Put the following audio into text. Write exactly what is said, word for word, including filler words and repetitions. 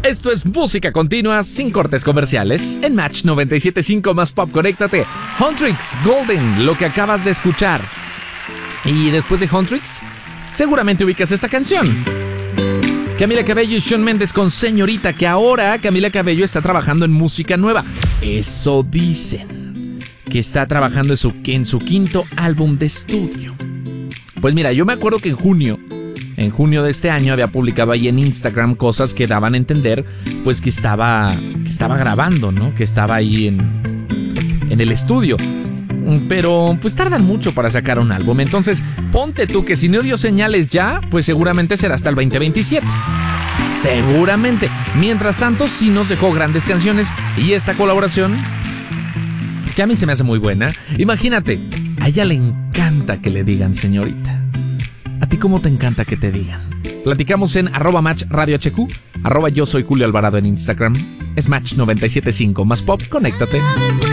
Esto es música continua sin cortes comerciales en Match noventa y siete punto cinco más Pop. Conéctate. Huntrix, Golden, lo que acabas de escuchar. Y después de Huntrix, seguramente ubicas esta canción. Camila Cabello y Shawn Mendes con Señorita, que ahora Camila Cabello está trabajando en música nueva. Eso dicen, que está trabajando en su, en su quinto álbum de estudio. Pues mira, yo me acuerdo que en junio, en junio de este año había publicado ahí en Instagram cosas que daban a entender, pues que estaba, que estaba grabando, ¿no? Que estaba ahí en, en el estudio. Pero pues tardan mucho para sacar un álbum. Entonces ponte tú que si no dio señales ya, pues seguramente será hasta el veinte veintisiete. Seguramente. Mientras tanto sí nos dejó grandes canciones. Y esta colaboración, que a mí se me hace muy buena. Imagínate, a ella le encanta que le digan señorita. ¿A ti cómo te encanta que te digan? Platicamos en arroba match radio H Q, arroba yo soy Julio Alvarado en Instagram. Es Match noventa y siete punto cinco más Pop. Conéctate.